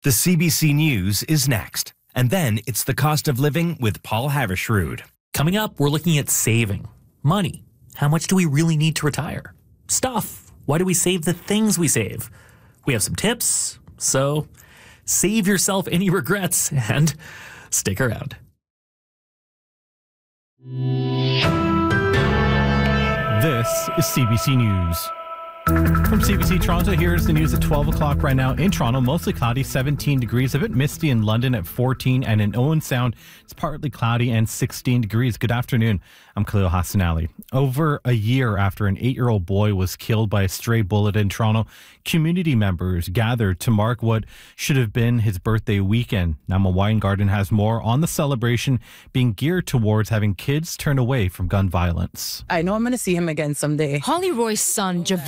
The CBC News is next. And then it's the cost of living with Paul Havershrud. Coming up, we're looking at saving. Money. How much do we really need to retire? Stuff. Why do we save the things we save? We have some tips, so save yourself any regrets and stick around. This is CBC News. From CBC Toronto, here's the news at 12 o'clock right now. In Toronto, mostly cloudy, 17 degrees. A bit misty in London at 14. And in Owen Sound, it's partly cloudy and 16 degrees. Good afternoon. I'm Khalil Hassan Ali. Over a year after an 8-year-old boy was killed by a stray bullet in Toronto, community members gathered to mark what should have been his birthday weekend. Nama Weingarten has more on the celebration being geared towards having kids turn away from gun violence. I know I'm going to see him again someday. Holly Roy's son, Jav